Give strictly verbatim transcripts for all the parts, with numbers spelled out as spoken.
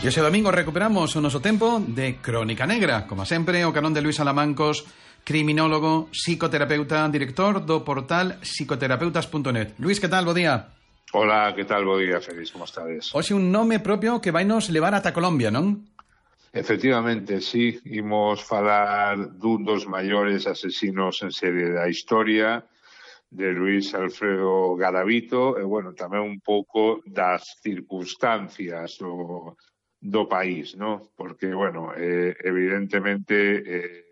E ese domingo recuperamos o noso tempo de Crónica Negra. Como sempre, o carón de Luís Alamancos, criminólogo, psicoterapeuta, director do portal psicoterapeutas punto net. Luís, que tal? Bo día. Hola, que tal? Bo día, Félix, como estades? Hoxe un nome propio que vai nos levar ata Colombia, non? Efectivamente, sí, imos falar dun dos maiores asesinos en serie da historia, de Luis Alfredo Garavito, e, bueno, tamén un pouco das circunstancias do, do país, ¿no? Porque, bueno, eh, evidentemente eh,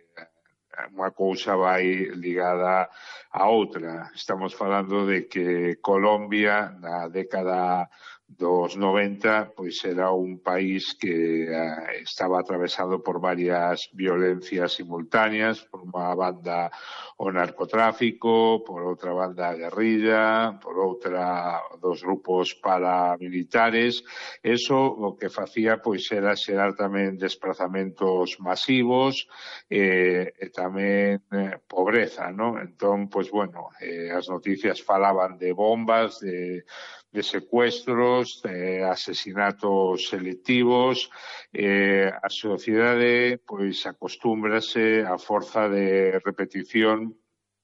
unha cousa vai ligada a outra. Estamos falando de que Colombia, na década dos noventa, pois era un país que eh, estaba atravesado por varias violencias simultáneas, por unha banda o narcotráfico, por outra banda a guerrilla, por outra dos grupos paramilitares. Eso o que facía pois era xerar tamén desplazamentos masivos eh, e tamén eh, pobreza, non? Entón, pois bueno, eh, as noticias falaban de bombas, de de secuestros, de asesinatos selectivos. Eh, a sociedade pois acostúmbrase a forza de repetición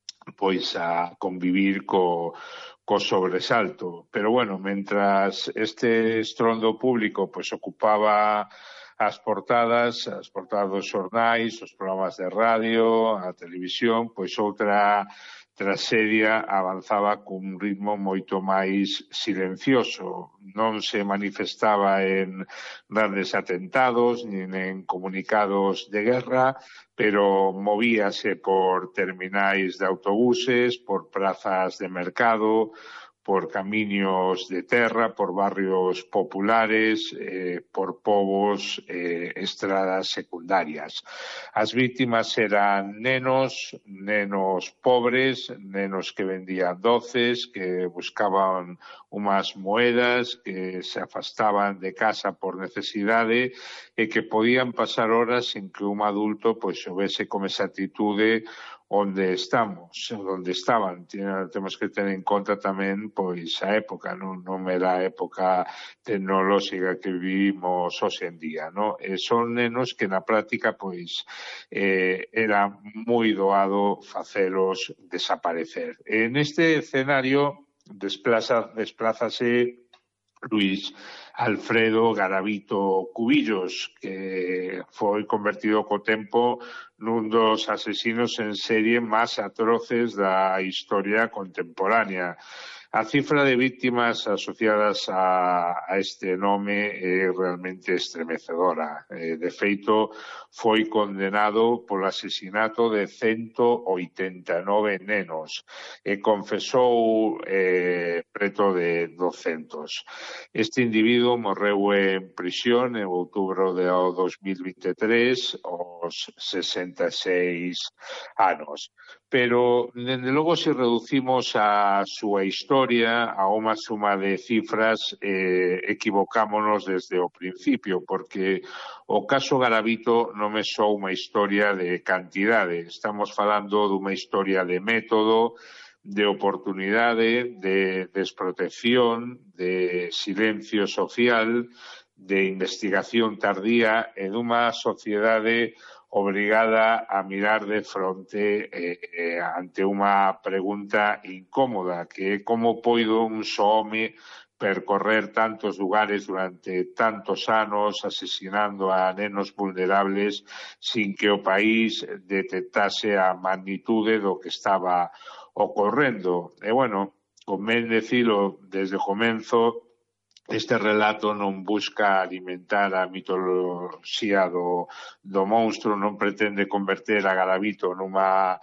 pois a convivir co, co sobresalto. Pero bueno, mentras este estrondo público pois ocupaba as portadas, as portadas dos xornais, os programas de radio, a televisión, pois outra traxedia avanzaba cun ritmo moito máis silencioso. Non se manifestaba en grandes atentados, nin en comunicados de guerra, pero movíase por terminais de autobuses, por prazas de mercado, por camiños de terra, por barrios populares, eh, por povos, eh, estradas secundarias. As vítimas eran nenos, nenos pobres, nenos que vendían doces, que buscaban unhas moedas, que se afastaban de casa por necesidade e que podían pasar horas sin que un adulto pois houvese con esa actitude onde estamos, onde estaban. Temos que ter en conta tamén pois a época, non, non era a época tecnolóxica que vivimos hoxe en día, non? E son nenos que na práctica pois eh, era moi doado facelos desaparecer. E neste escenario desplaza, desplázase Luis Alfredo Garavito Cubillos, que foi convertido co tempo nun dos asesinos en serie máis atroces da historia contemporánea. A cifra de víctimas asociadas a, a este nome é realmente estremecedora. Eh, de feito, foi condenado polo asesinato de ciento oitenta e nove nenos e confesou eh, preto de douscentos. Este individuo morreu en prisión en outubro de dos mil vinte e tres aos sesenta e seis anos. Pero, dende logo, se reducimos a súa historia a unha suma de cifras, eh, equivocámonos desde o principio, porque o caso Garavito non é só unha historia de cantidade. Estamos falando dunha historia de método, de oportunidade, de desprotección, de silencio social, de investigación tardía e dunha sociedade obrigada a mirar de fronte eh, eh, ante unha pregunta incómoda, que é como poido un só home percorrer tantos lugares durante tantos anos asesinando a nenos vulnerables sin que o país detectase a magnitude do que estaba ocorrendo. E, bueno, convén decilo desde o comenzo, este relato non busca alimentar a mitoloxía do, do monstro, non pretende converter a Garavito nunha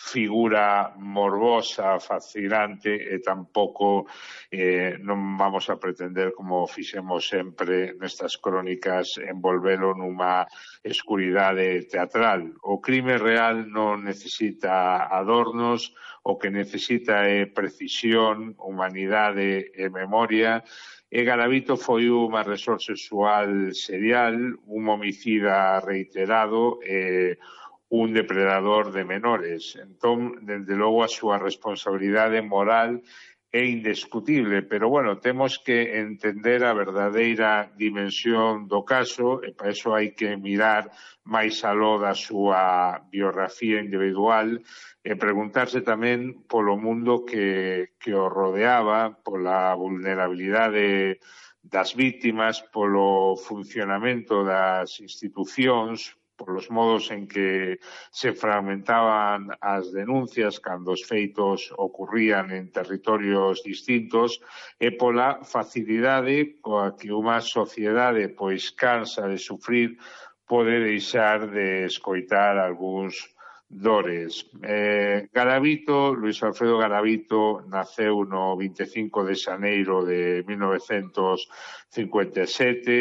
figura morbosa, fascinante, e tampouco eh, non vamos a pretender, como fixemos sempre nestas crónicas, envolvelo nunha escuridade teatral. O crime real non necesita adornos, o que necesita é precisión, humanidade e memoria. E Garavito foi un agresor sexual serial, un homicida reiterado e un depredador de menores. Entón, dende logo, a súa responsabilidade moral é indiscutible, pero, bueno, temos que entender a verdadeira dimensión do caso e para iso hai que mirar máis aló da súa biografía individual e preguntarse tamén polo mundo que, que o rodeaba, pola vulnerabilidade das vítimas, polo funcionamento das institucións, polos modos en que se fragmentaban as denuncias cando os feitos ocurrían en territorios distintos e pola facilidade coa que unha sociedade pois cansa de sufrir pode deixar de escoitar algúns dores. Eh, Garavito, Luís Alfredo Garavito, naceu no vinte e cinco de xaneiro de mil novecentos cincuenta e sete.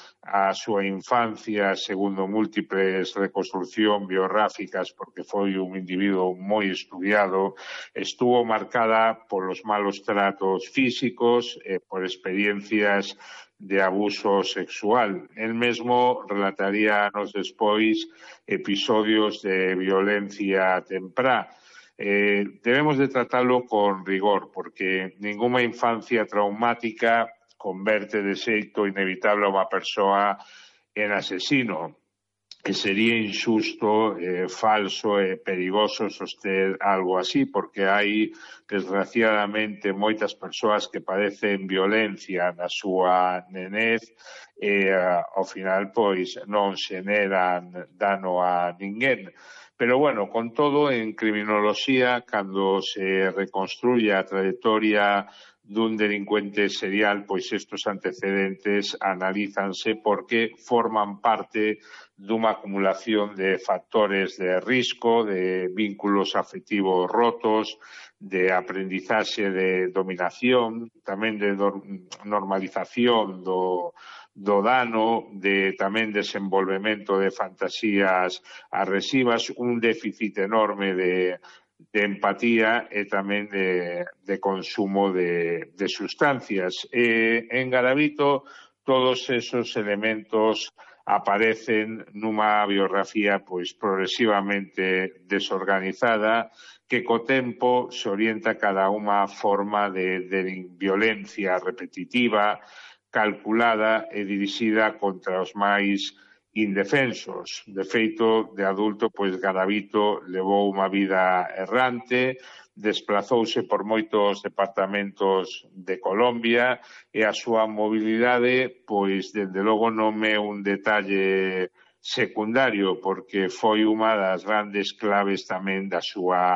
A súa infancia, segundo múltiples reconstruccións biográficas, porque foi un individuo moi estudiado, estuvo marcada polos malos tratos físicos e por experiencias de abuso sexual. El mesmo relataría anos despois episodios de violencia temprá. Eh, debemos de tratalo con rigor, porque ninguna infancia traumática converte de xeito inevitable a unha persoa en asesino. Que sería injusto, eh, falso e perigoso soster algo así, porque hai, desgraciadamente, moitas persoas que padecen violencia na súa nenez e, ao final, pois, non xeneran dano a ninguén. Pero, bueno, con todo, en criminoloxía, cando se reconstruye a trayectoria dun delincuente serial, pois estos antecedentes analízanse porque forman parte dunha acumulación de factores de risco, de vínculos afectivos rotos, de aprendizaxe de dominación, tamén de normalización do, do dano, de tamén desenvolvemento de fantasías agresivas, un déficit enorme de de empatía e tamén de, de consumo de, de sustancias. E en Garavito todos esos elementos aparecen nunha biografía pois progresivamente desorganizada que co tempo se orienta cada unha forma de, de violencia repetitiva, calculada e dirixida contra os máis indefensos. De feito, de adulto, pois Garavito levou unha vida errante, desplazouse por moitos departamentos de Colombia e a súa mobilidade, pois, dende logo non é un detalle secundario, porque foi unha das grandes claves tamén da súa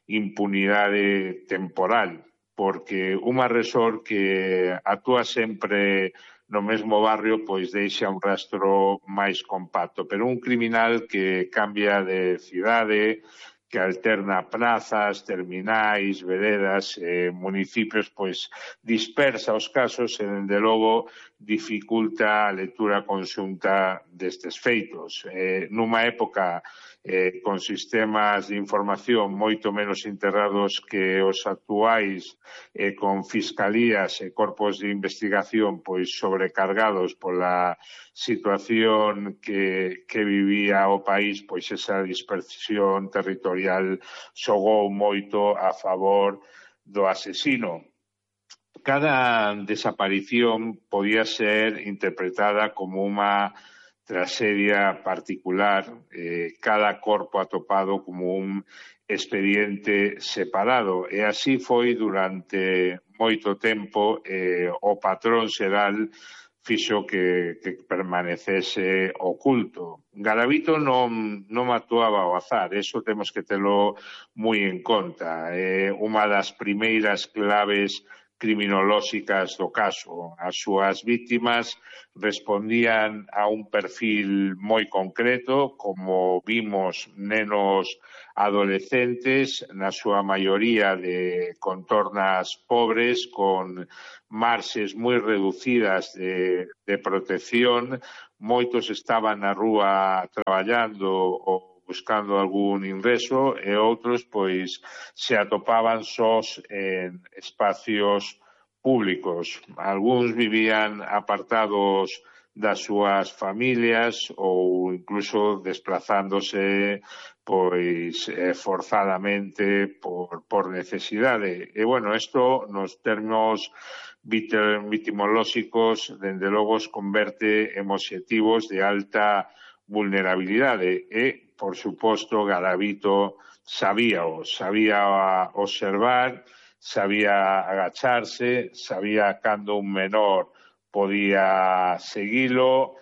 impunidade temporal, porque un agresor que actúa sempre no mesmo barrio, pois deixa un rastro máis compacto. Pero un criminal que cambia de cidade, que alterna plazas, terminais, veredas, eh, municipios, pois dispersa os casos e, dende logo, dificulta a lectura conxunta destes feitos. Eh, nunha época eh, con sistemas de información moito menos integrados que os actuais, eh, con fiscalías e corpos de investigación pois sobrecargados pola situación que, que vivía o país, pois esa dispersión territorial xogou moito a favor do asesino. Cada desaparición podía ser interpretada como unha traxedia particular, eh, cada corpo atopado como un expediente separado. E así foi durante moito tempo, eh, o patrón xeral fixo que, que permanecese oculto. Garavito non, non actuaba ao azar, eso temos que telo moi en conta. É eh, unha das primeiras claves criminolóxicas do caso. As súas vítimas respondían a un perfil moi concreto, como vimos, nenos adolescentes, na súa maioría de contornas pobres, con marxes moi reducidas de, de protección. Moitos estaban na rúa traballando ou buscando algún ingreso e outros pois se atopaban sós en espacios públicos. Algúns vivían apartados das súas familias ou incluso desplazándose pois eh, forzadamente por, por necesidade. E, bueno, isto nos termos vitimolóxicos, dende logo, os converte en obxectivos de alta vulnerabilidade e, por suposto, Garavito sabíao, sabía observar, sabía agacharse, sabía cando un menor podía seguilo,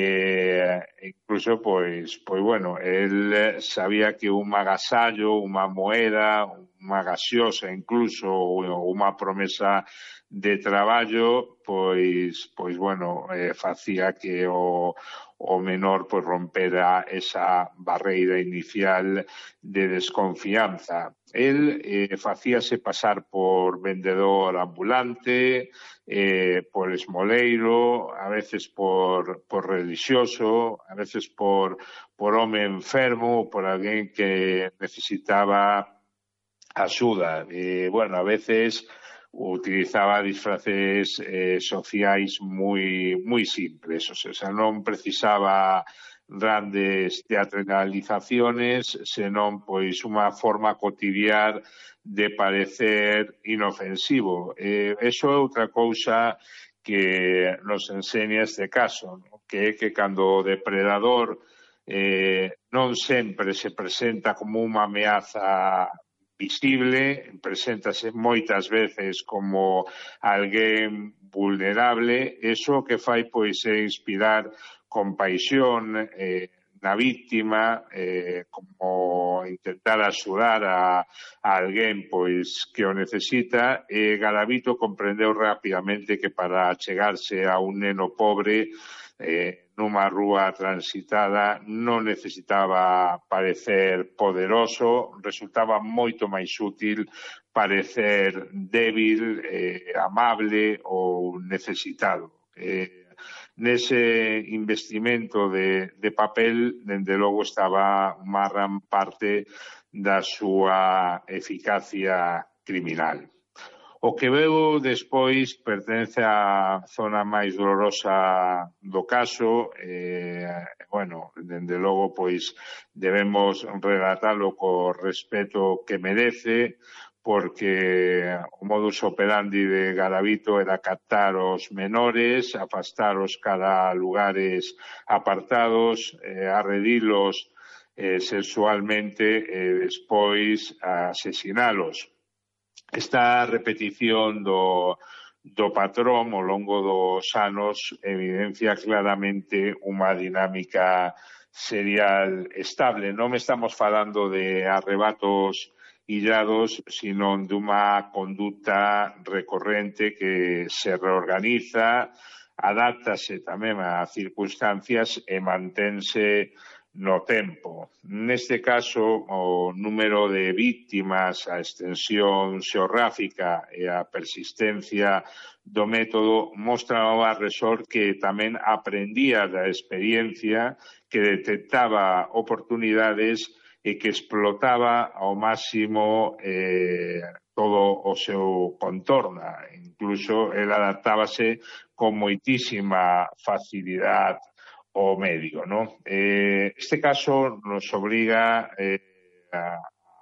eh, incluso, pois, pois, bueno, el sabía que un agasallo, unha moeda, unha gaseosa, incluso, unha promesa de traballo, pois, pois, bueno, eh, facía que o, o menor pois rompera esa barreira inicial de desconfianza. El eh, facíase pasar por vendedor ambulante, eh, por esmoleiro, a veces por, por religioso, a veces por, por home enfermo, por alguén que necesitaba axuda. E, bueno, a veces utilizaba disfraces eh, sociais moi, moi simples, o sea, non precisaba grandes teatralizaciones, senón pois unha forma cotidiana de parecer inofensivo. Eh, eso é outra cousa que nos enseña este caso, ¿no? Que é que cando o depredador eh, non sempre se presenta como unha ameaza visible, preséntase moitas veces como alguén vulnerable, eso que fai pois é inspirar compaixón eh, na víctima, eh, como intentar axudar a, a alguén pois que o necesita, e Garavito comprendeu rapidamente que para chegarse a un neno pobre eh, nunha rúa transitada non necesitaba parecer poderoso, resultaba moito máis útil parecer débil, eh, amable ou necesitado. Eh, nese investimento de, de papel, dende logo, estaba unha gran parte da súa eficacia criminal. O que veu despois pertence á zona máis dolorosa do caso, e, eh, bueno, dende logo, pois, debemos relatalo co respeto que merece, porque o modus operandi de Garavito era captar os menores, afastaros cara a lugares apartados, eh, arredilos eh, sexualmente e despois asesinalos. Esta repetición do, do patrón ao longo dos anos evidencia claramente unha dinámica serial estable. Non estamos falando de arrebatos illados, sino dunha conduta recorrente que se reorganiza, adáptase tamén a circunstancias e mantense no tempo. Neste caso, o número de víctimas, a extensión xeográfica e a persistencia do método mostra ao Arresor que tamén aprendía da experiencia, que detectaba oportunidades e que explotaba ao máximo eh, todo o seu contorno. Incluso el adaptábase con moitísima facilidade o medio, ¿no? Eh, este caso nos obliga eh, a,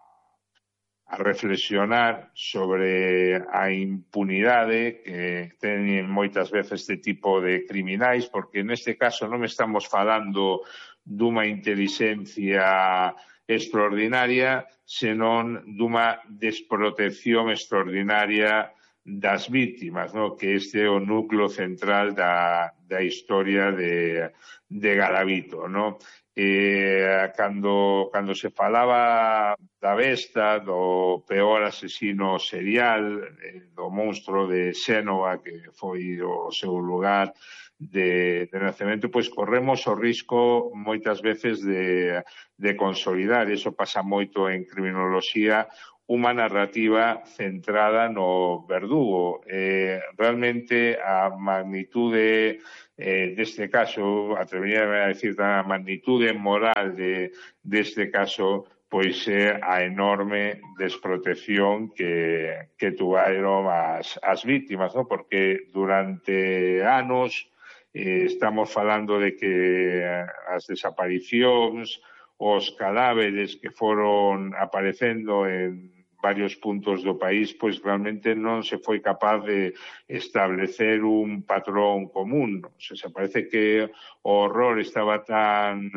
a reflexionar sobre a impunidade que teñen moitas veces este tipo de criminais, porque neste caso non estamos falando dunha inteligencia extraordinaria, senón dunha desprotección extraordinaria das víctimas, ¿no? Que este é o núcleo central da, da historia de, de Garavito, ¿no? Eh, cando, cando se falaba da besta, do peor asesino serial, eh, do monstro de Xénova, que foi o seu lugar de, de nacemento, pois corremos o risco moitas veces de, de consolidar, iso pasa moito en criminoloxía, unha narrativa centrada no verdugo. Eh, realmente a magnitude eh, deste caso, atreveríame a decir, a magnitude moral de deste caso, pois é a enorme desprotección que, que tuvaron as, as víctimas, ¿no? Porque durante anos eh, estamos falando de que as desaparicións, os cadáveres que foron aparecendo en varios puntos do país, pois realmente non se foi capaz de establecer un patrón común. O sea, se parece que o horror estaba tan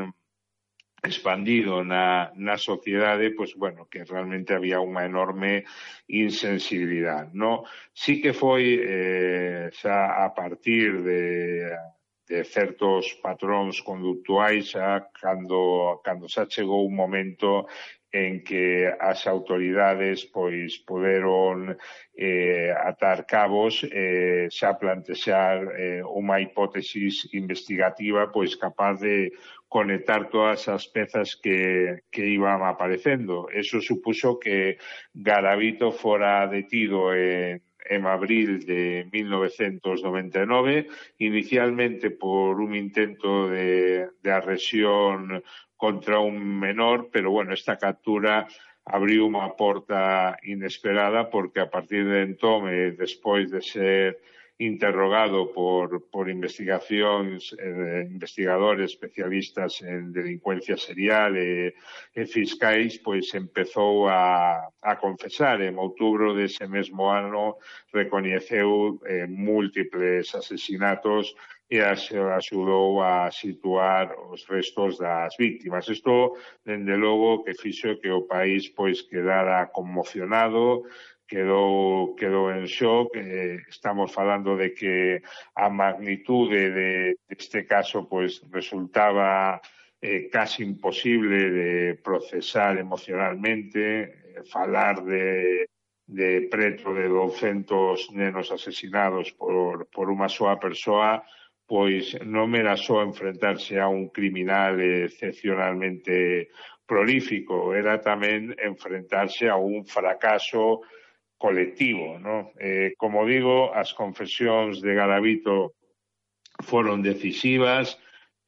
expandido na, na sociedade, pois, bueno, que realmente había unha enorme insensibilidade, no? Sí que foi eh, xa a partir de, de certos patróns conductuais, xa cando, cando xa chegou un momento en que as autoridades pois poderon eh, atar cabos eh, xa plantexar eh, unha hipótesis investigativa pois capaz de conectar todas as pezas que, que iban aparecendo. Eso supuso que Garavito fora detido en en abril de mil novecientos noventa e nove, inicialmente por un intento de, de agresión contra un menor, pero bueno, esta captura abriu unha porta inesperada porque a partir de entón, eh, despois de ser interrogado por, por investigacións, eh, investigadores especialistas en delincuencia serial e, e fiscais, pois empezou a, a confesar. En outubro dese mesmo ano recoñeceu eh, múltiples asesinatos e axudou a situar os restos das víctimas. Isto, dende logo, que fixo que o país pois quedara conmocionado, quedou, quedou en shock. Eh, estamos falando de que a magnitude de, deste caso pois resultaba eh, casi imposible de procesar emocionalmente, eh, falar de de preto de douscentos nenos asesinados por, por unha soa persoa, pois non era só enfrentarse a un criminal excepcionalmente prolífico, era tamén enfrentarse a un fracaso colectivo, ¿no? Eh, como digo, as confesións de Garavito foron decisivas,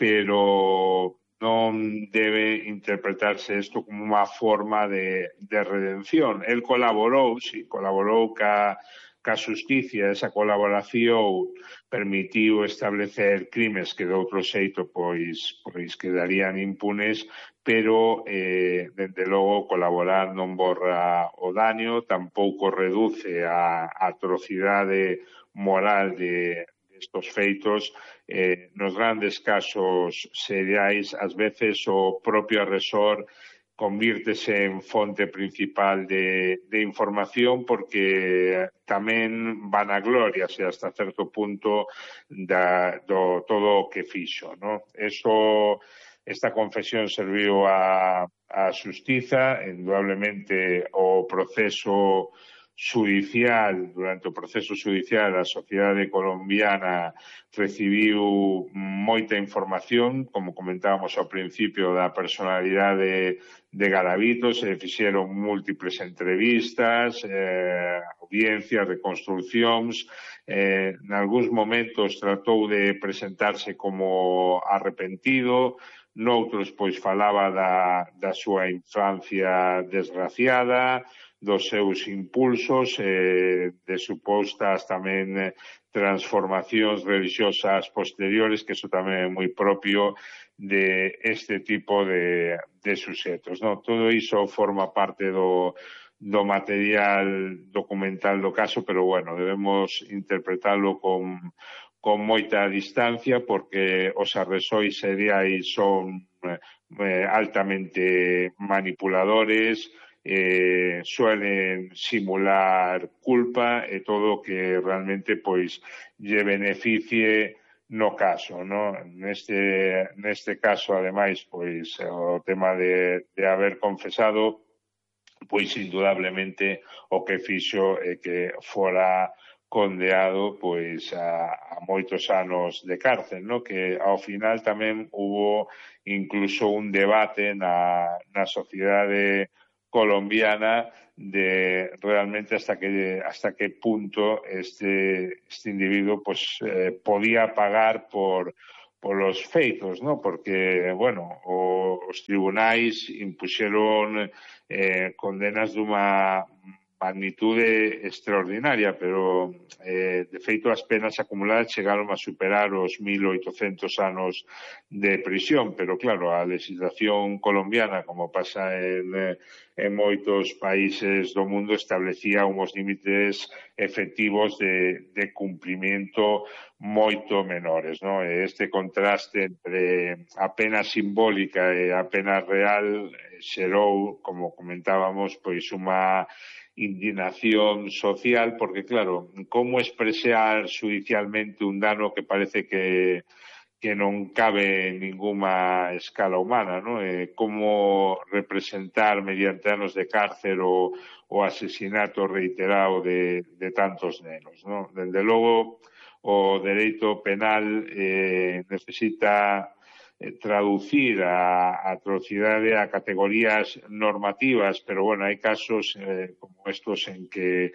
pero non debe interpretarse isto como unha forma de, de redención. El colaborou, si, colaborou ca, ca xusticia, esa colaboración permitiu establecer crimes que de outro xeito pois, pois quedarían impunes, pero, eh, dende logo, colaborar non borra o daño, tampouco reduce a, a atrocidade moral de estos feitos. Eh, nos grandes casos seriais, ás veces o propio agresor convírtese en fonte principal de, de información porque tamén vanagloriase hasta certo punto da, do todo o que fixo, ¿no? Eso... Esta confesión serviu a, a xustiza, indudablemente o proceso judicial, durante o proceso judicial a sociedade colombiana recibiu moita información, como comentábamos ao principio, da personalidade de Garavito, se fixeron múltiples entrevistas, eh, audiencias, reconstruccións, eh, en algúns momentos tratou de presentarse como arrepentido, noutros pois falaba da, da súa infancia desgraciada, dos seus impulsos, eh, de supostas tamén transformacións religiosas posteriores, que iso tamén é moi propio de este tipo de, de suxetos, ¿no? Todo iso forma parte do, do material documental do caso, pero, bueno, debemos interpretarlo con con moita distancia porque os agresores seriais son eh, altamente manipuladores, eh, suelen simular culpa e todo que realmente pois lle beneficie no caso, ¿no? Neste, neste caso, ademais, pois o tema de, de haber confesado, pois indudablemente o que fixo é que fora condeado pois a, a moitos anos de cárcel, no? Que ao final tamén hubo incluso un debate na, na sociedade colombiana de realmente hasta que hasta que punto este este individuo pues eh, podía pagar por polos feitos, ¿no? Porque, bueno, os tribunais impuxeron eh, condenas dunha magnitude extraordinaria, pero eh, de feito as penas acumuladas chegaron a superar os mil oitocentos anos de prisión, pero claro, a legislación colombiana, como pasa en, en moitos países do mundo, establecía uns límites efectivos de, de cumplimiento moito menores, ¿no? Este contraste entre a pena simbólica e a pena real xerou, como comentábamos, pois unha indignación social, porque claro, como expresar judicialmente un dano que parece que que non cabe en ninguna escala humana, ¿no? Eh, como representar mediante anos de cárcel o, o asesinato reiterado de, de tantos nenos, ¿no? Dende logo, o dereito penal eh, necesita traducir a, a atrocidade a categorías normativas, pero bueno, hai casos eh, como estos en que